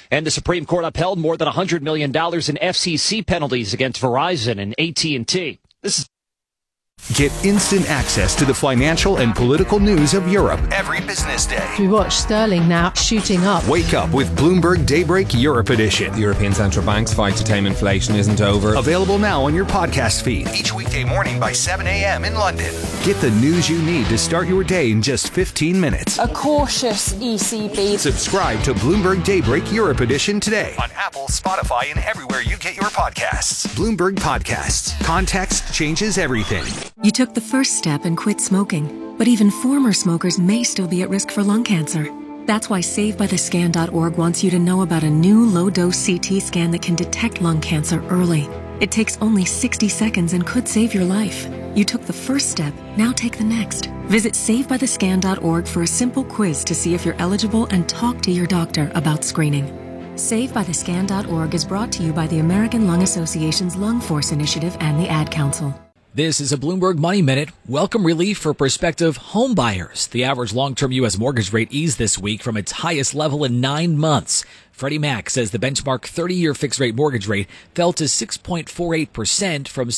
And the Supreme Court upheld more than $100 million in FCC penalties against Verizon and AT&T. This is Get instant access to the financial and political news of Europe every business day. We watch sterling now shooting up. Wake up with Bloomberg Daybreak Europe Edition. The European Central Bank's fight to tame inflation isn't over. Available now on your podcast feed each weekday morning by 7 a.m. in London. Get the news you need to start your day in just 15 minutes. A cautious ECB. Subscribe to Bloomberg Daybreak Europe Edition today on Apple, Spotify, and everywhere you get your podcasts. Bloomberg Podcasts. Context changes everything. You took the first step and quit smoking, but even former smokers may still be at risk for lung cancer. That's why SaveByTheScan.org wants you to know about a new low-dose CT scan that can detect lung cancer early. It takes only 60 seconds and could save your life. You took the first step, now take the next. Visit SaveByTheScan.org for a simple quiz to see if you're eligible and talk to your doctor about screening. SaveByTheScan.org is brought to you by the American Lung Association's Lung Force Initiative and the Ad Council. This is a Bloomberg Money Minute. Welcome relief for prospective home buyers. The average long-term U.S. mortgage rate eased this week from its highest level in 9 months. Freddie Mac says the benchmark 30-year fixed-rate mortgage rate fell to 6.48% from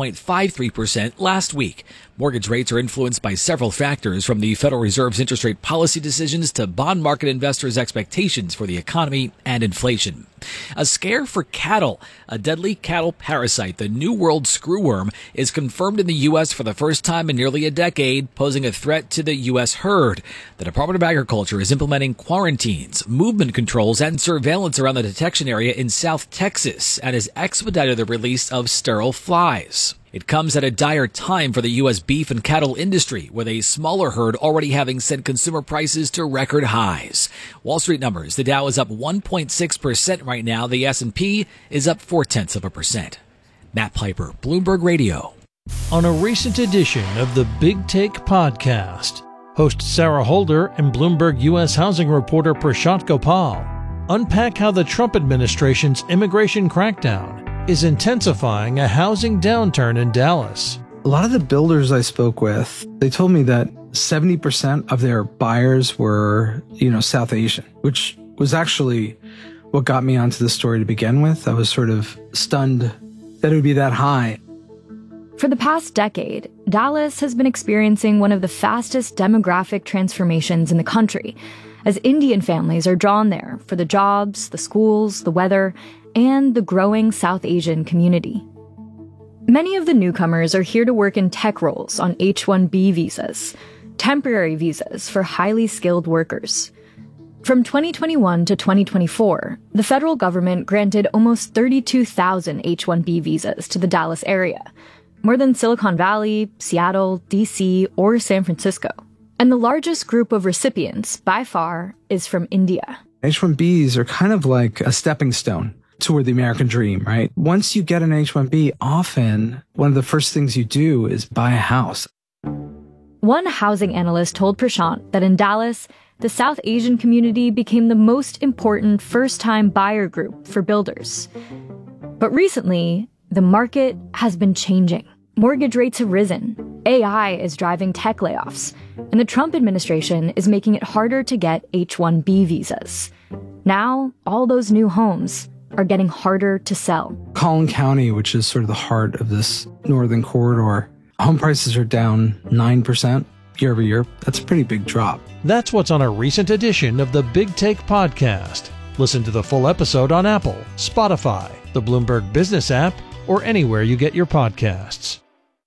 6.53% last week. Mortgage rates are influenced by several factors, from the Federal Reserve's interest rate policy decisions to bond market investors' expectations for the economy and inflation. A scare for cattle. A deadly cattle parasite, the New World screwworm, is confirmed in the U.S. for the first time in nearly a decade, posing a threat to the U.S. herd. The Department of Agriculture is implementing quarantines, movement controls, and surveillance around the detection area in South Texas, and has expedited the release of sterile flies. It comes at a dire time for the U.S. beef and cattle industry, with a smaller herd already having sent consumer prices to record highs. Wall Street numbers. The Dow is up 1.6% right now. The S&P is up 0.4%. Matt Piper, Bloomberg Radio. On a recent edition of the Big Take podcast, host Sarah Holder and Bloomberg U.S. housing reporter Prashant Gopal unpack how the Trump administration's immigration crackdown is intensifying a housing downturn in Dallas. A lot of the builders I spoke with, they told me that 70% of their buyers were, South Asian, which was actually what got me onto the story to begin with. I was sort of stunned that it would be that high. For the past decade, Dallas has been experiencing one of the fastest demographic transformations in the country, as Indian families are drawn there for the jobs, the schools, the weather, and the growing South Asian community. Many of the newcomers are here to work in tech roles on H-1B visas, temporary visas for highly skilled workers. From 2021 to 2024, the federal government granted almost 32,000 H-1B visas to the Dallas area, more than Silicon Valley, Seattle, D.C., or San Francisco. And the largest group of recipients, by far, is from India. H-1Bs are kind of like a stepping stone toward the American dream, right? Once you get an H-1B, often one of the first things you do is buy a house. One housing analyst told Prashant that in Dallas, the South Asian community became the most important first-time buyer group for builders. But recently, the market has been changing. Mortgage rates have risen, AI is driving tech layoffs, and the Trump administration is making it harder to get H-1B visas. Now, all those new homes are getting harder to sell. Collin County, which is sort of the heart of this northern corridor, home prices are down 9% year over year. That's a pretty big drop. That's what's on a recent edition of the Big Take podcast. Listen to the full episode on Apple, Spotify, the Bloomberg Business app, or anywhere you get your podcasts.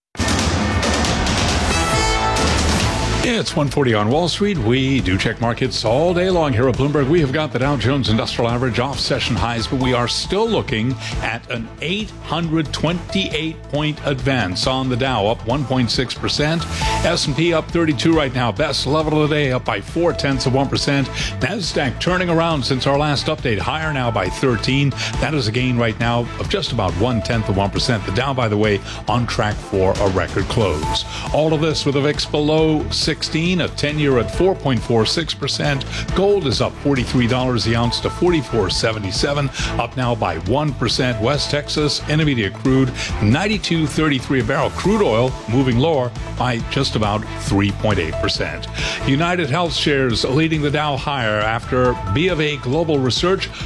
It's 1:40 on Wall Street. We do check markets all day long here at Bloomberg. We have got the Dow Jones Industrial Average off session highs, but we are still looking at an 828-point advance on the Dow, up 1.6%. S&P up 32 right now. Best level of the day, up by 0.4%. NASDAQ turning around since our last update, higher now by 13. That is a gain right now of just about 0.1%. The Dow, by the way, on track for a record close. All of this with a VIX below 16, a 10-year at 4.46%. Gold is up $43 the ounce to $44.77, up now by 1%. West Texas Intermediate crude 92.33 a barrel. Crude oil moving lower by just about 3.8%. United Health shares leading the Dow higher after B of A Global Research